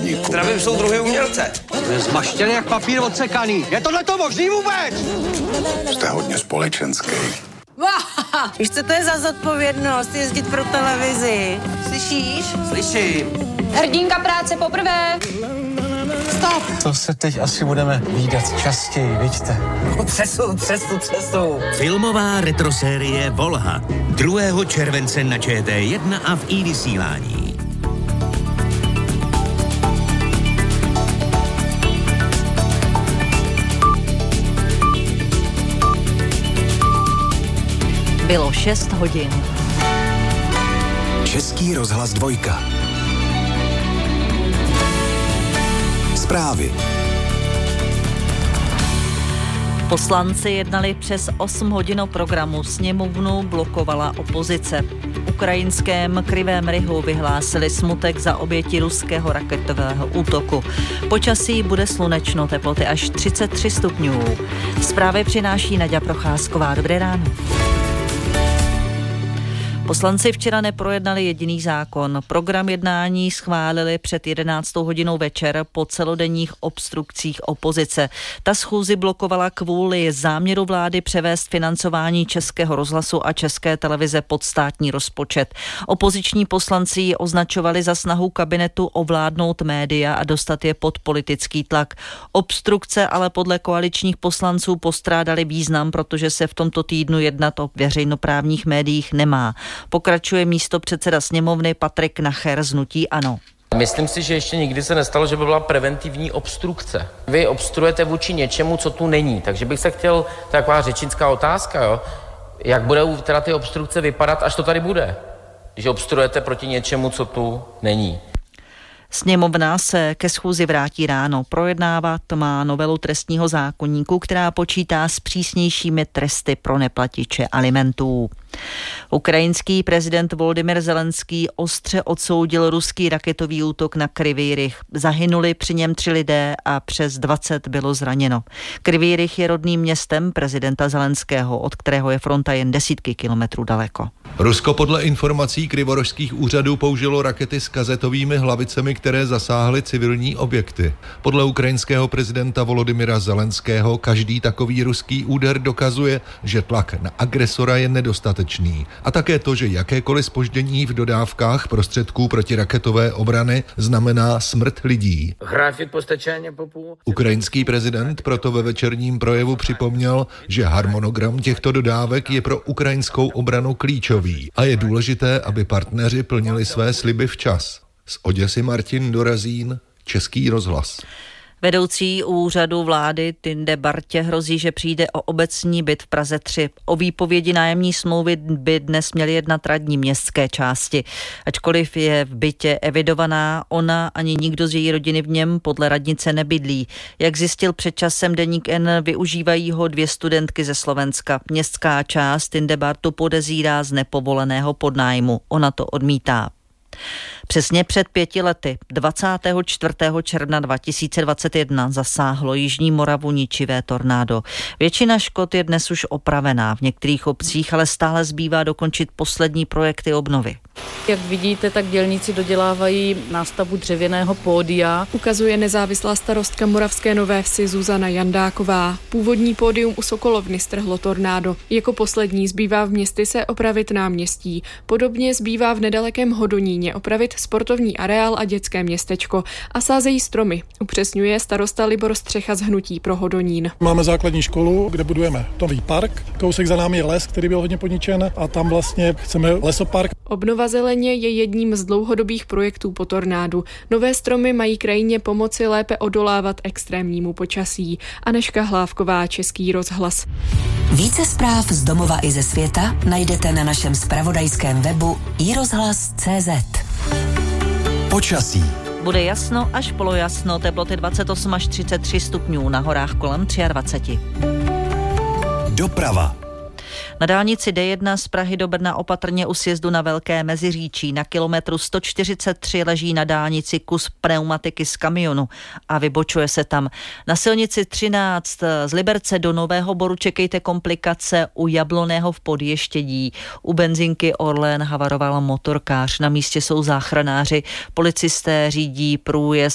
podniku. Zdravím, jsou druhý umělce. Je zmaštěný jak papír odsekaný. Je tohleto možný vůbec? Jste hodně společenský. Víš, co to je za zodpovědnost jezdit pro televizi? Slyšíš? Slyším. Hrdinka práce poprvé. Stop! To se teď asi budeme vídat častěji, vidíte? Přesu. Filmová retrosérie Volha. 2. července na ČT1 a v iVysílání. Bylo 6 hodin. Český rozhlas 2. Zprávy. Poslanci jednali přes 8 hodin o programu, sněmovnu blokovala opozice. V ukrajinském Krivém Rihu vyhlásili smutek za oběti ruského raketového útoku. Počasí bude slunečno, teploty až 33 stupňů. Zprávy přináší Naďa Procházková. Dobré ráno. Poslanci včera neprojednali jediný zákon. Program jednání schválili před 11. hodinou večer po celodenních obstrukcích opozice. Ta schůzi blokovala kvůli záměru vlády převést financování Českého rozhlasu a České televize pod státní rozpočet. Opoziční poslanci ji označovali za snahu kabinetu ovládnout média a dostat je pod politický tlak. Obstrukce ale podle koaličních poslanců postrádaly význam, protože se v tomto týdnu jednat o veřejnoprávních médiích nemá. Pokračuje místopředseda sněmovny Patrik Nacher z hnutí ANO. Myslím si, že ještě nikdy se nestalo, že by byla preventivní obstrukce. Vy obstruujete vůči něčemu, co tu není. Takže bych se chtěl, taková řečnická otázka, jo? Jak budou teda ty obstrukce vypadat, až to tady bude? Že obstruujete proti něčemu, co tu není. Sněmovna se ke schůzi vrátí ráno. Projednávat má novelu trestního zákoníku, která počítá s přísnějšími tresty pro neplatiče alimentů. Ukrajinský prezident Volodymyr Zelenský ostře odsoudil ruský raketový útok na Kryvý Rih. Zahynuli při něm 3 lidé a přes 20 bylo zraněno. Kryvý Rih je rodným městem prezidenta Zelenského, od kterého je fronta jen desítky kilometrů daleko. Rusko podle informací krivorožských úřadů použilo rakety s kazetovými hlavicemi, které zasáhly civilní objekty. Podle ukrajinského prezidenta Volodymyra Zelenského každý takový ruský úder dokazuje, že tlak na agresora je nedostatečný. A také to, že jakékoliv zpoždění v dodávkách prostředků protiraketové obrany znamená smrt lidí. Ukrajinský prezident proto ve večerním projevu připomněl, že harmonogram těchto dodávek je pro ukrajinskou obranu klíčový a je důležité, aby partneři plnili své sliby včas. Z Oděsy Martin Dorazín, Český rozhlas. Vedoucí úřadu vlády Tinde Bartě hrozí, že přijde o obecní byt v Praze 3. O výpovědi nájemní smlouvy by dnes měly jednat radní městské části. Ačkoliv je v bytě evidovaná, ona ani nikdo z její rodiny v něm podle radnice nebydlí. Jak zjistil před časem deník N, využívají ho 2 studentky ze Slovenska. Městská část Tinde Bartu podezírá z nepovoleného podnájmu. Ona to odmítá. Přesně před 5 lety, 24. června 2021, zasáhlo Jižní Moravu ničivé tornádo. Většina škod je dnes už opravená, v některých obcích ale stále zbývá dokončit poslední projekty obnovy. Jak vidíte, tak dělníci dodělávají nástavbu dřevěného pódia. Ukazuje nezávislá starostka Moravské Nové Vsi Zuzana Jandáková. Původní pódium u Sokolovny strhlo tornádo. Jako poslední zbývá v Městyse opravit náměstí. Podobně zbývá v nedalekém Hodoníně opravit sportovní areál a dětské městečko. A sázejí stromy, upřesňuje starosta Libor Střecha z hnutí pro Hodonín. Máme základní školu, kde budujeme nový park. Kousek za námi je les, který byl hodně poničen, a tam vlastně chceme lesopark. Obnova zeleně je jedním z dlouhodobých projektů po tornádu. Nové stromy mají krajině pomoci lépe odolávat extrémnímu počasí. Anežka Hlávková, Český rozhlas. Více zpráv z domova i ze světa najdete na našem zpravodajském webu iRozhlas.cz. Počasí. Bude jasno až polojasno, teploty 28 až 33 stupňů, na horách kolem 23. Doprava. Na dálnici D1 z Prahy do Brna opatrně u sjezdu na Velké Meziříčí. Na kilometru 143 leží na dálnici kus pneumatiky z kamionu a vybočuje se tam. Na silnici 13 z Liberce do Nového Boru čekejte komplikace u Jabloného v Podještědí. U benzinky Orlen havaroval motorkář. Na místě jsou záchranáři. Policisté řídí průjezd